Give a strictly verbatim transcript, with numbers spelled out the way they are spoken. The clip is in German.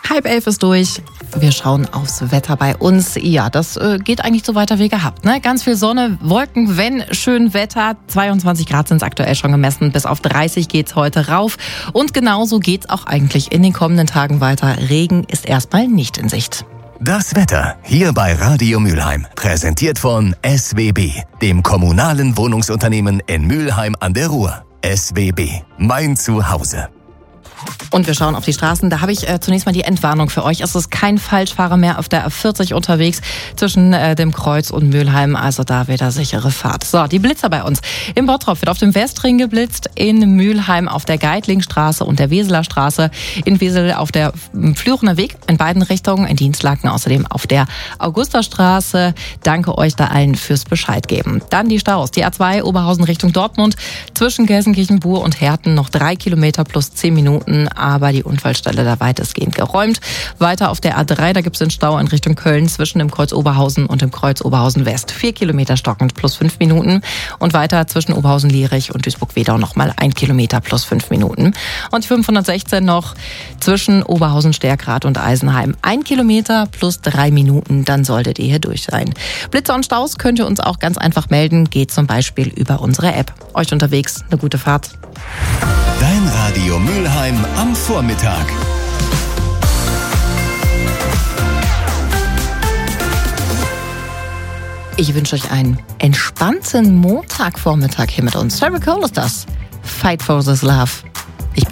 Halb elf ist durch. Wir schauen aufs Wetter bei uns. Ja, das äh, geht eigentlich so weiter wie gehabt. Ne? Ganz viel Sonne, Wolken, wenn schön Wetter. zweiundzwanzig Grad sind es aktuell schon gemessen. Bis auf dreißig geht's heute rauf. Und genauso geht's auch eigentlich in den kommenden Tagen weiter. Regen ist erstmal nicht in Sicht. Das Wetter hier bei Radio Mülheim. Präsentiert von S W B, dem kommunalen Wohnungsunternehmen in Mülheim an der Ruhr. S W B, mein Zuhause. Und wir schauen auf die Straßen. Da habe ich äh, zunächst mal die Entwarnung für euch. Es ist kein Falschfahrer mehr auf der A vierzig unterwegs zwischen äh, dem Kreuz und Mülheim. Also da wieder sichere Fahrt. So, die Blitzer bei uns. Im Bottrop wird auf dem Westring geblitzt, in Mülheim auf der Geitlingstraße und der Weseler Straße, in Wesel auf der Flüchener Weg in beiden Richtungen, in Dienstlaken außerdem auf der Augusterstraße. Danke euch da allen fürs Bescheid geben. Dann die Staus. Die A zwei Oberhausen Richtung Dortmund zwischen Gelsenkirchen, Buhr und Herten noch drei Kilometer plus zehn Minuten. Aber die Unfallstelle da weitestgehend geräumt. Weiter auf der A drei, da gibt es den Stau in Richtung Köln zwischen dem Kreuz Oberhausen und dem Kreuz Oberhausen West. Vier Kilometer stockend plus fünf Minuten. Und weiter zwischen Oberhausen-Lierich und Duisburg-Wedau nochmal ein Kilometer plus fünf Minuten. Und fünfhundertsechzehn noch zwischen Oberhausen-Stärkrad und Eisenheim. Ein Kilometer plus drei Minuten, dann solltet ihr hier durch sein. Blitzer und Staus könnt ihr uns auch ganz einfach melden. Geht zum Beispiel über unsere App. Euch unterwegs eine gute Fahrt. Dein Radio Mülheim am Vormittag. Ich wünsche euch einen entspannten Montagvormittag hier mit uns. Sarah Cole ist das. Fight for this love.